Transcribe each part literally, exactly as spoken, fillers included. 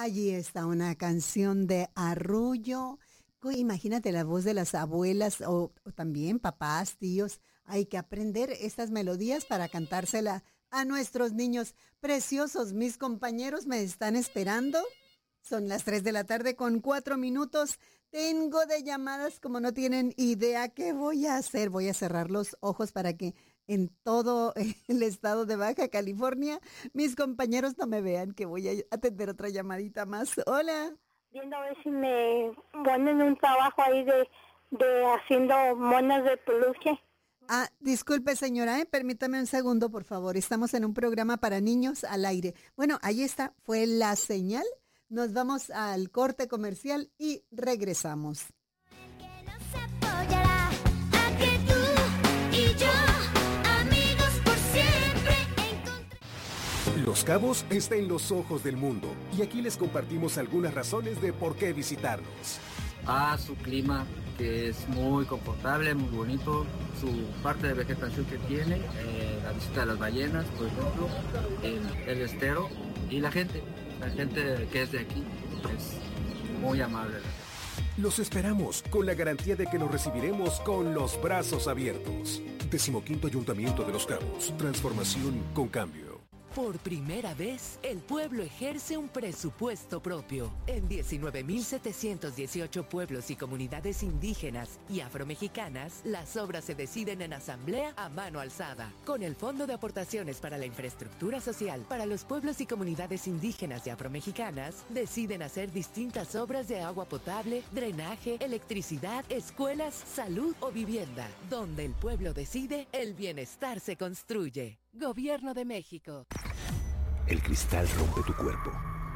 Allí está una canción de Arrullo. Cu- Imagínate la voz de las abuelas o, o también papás, tíos. Hay que aprender estas melodías para cantársela a nuestros niños preciosos. Mis compañeros me están esperando. Son las tres de la tarde con cuatro minutos. Tengo de llamadas como no tienen idea qué voy a hacer. Voy a cerrar los ojos para que en todo el estado de Baja California mis compañeros no me vean que voy a atender otra llamadita más. Hola. Viendo a ver si me ponen un trabajo ahí de, de haciendo monas de peluche. Ah, disculpe señora, ¿eh? Permítame un segundo, por favor. Estamos en un programa para niños al aire. Bueno, ahí está, fue la señal. Nos vamos al corte comercial y regresamos. Que nos apoyará a que tú y yo, amigos por siempre, encontremos. Los Cabos está en los ojos del mundo y aquí les compartimos algunas razones de por qué visitarnos. A su clima, que es muy confortable, muy bonito, su parte de vegetación que tiene, eh, la visita de las ballenas, por ejemplo, el, el estero y la gente, la gente que es de aquí es muy amable. Los esperamos con la garantía de que los recibiremos con los brazos abiertos. Decimoquinto Ayuntamiento de Los Cabos. Transformación con cambio. Por primera vez, el pueblo ejerce un presupuesto propio. En diecinueve mil setecientos dieciocho pueblos y comunidades indígenas y afromexicanas, las obras se deciden en asamblea a mano alzada. Con el Fondo de Aportaciones para la Infraestructura Social para los pueblos y comunidades indígenas y afromexicanas, deciden hacer distintas obras de agua potable, drenaje, electricidad, escuelas, salud o vivienda. Donde el pueblo decide, el bienestar se construye. Gobierno de México. El cristal rompe tu cuerpo,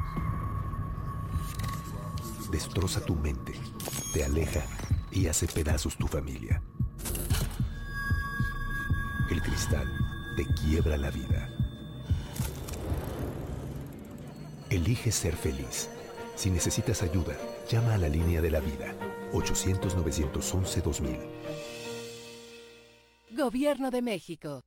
destroza tu mente, te aleja y hace pedazos tu familia. El cristal te quiebra la vida. Elige ser feliz. Si necesitas ayuda, llama a la línea de la vida, ochocientos, novecientos once, dos mil. Gobierno de México.